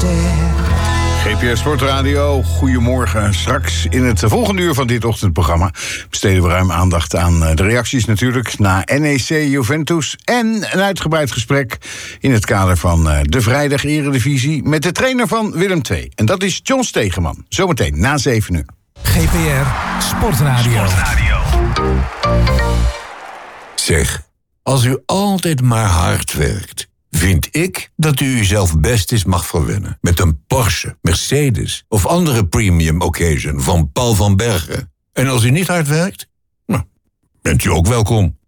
GPS Sportradio, goedemorgen. Straks in het volgende uur van dit ochtendprogramma besteden we ruim aandacht aan de reacties natuurlijk na NEC Juventus en een uitgebreid gesprek in het kader van de Vrijdag Eredivisie met de trainer van Willem II. En dat is John Stegeman. Zometeen na 7 uur. GPR Sportradio. Zeg, als u altijd maar hard werkt, vind ik dat u uzelf best eens mag verwennen met een Porsche, Mercedes of andere premium occasion van Paul van Bergen. En als u niet hard werkt, nou, bent u ook welkom.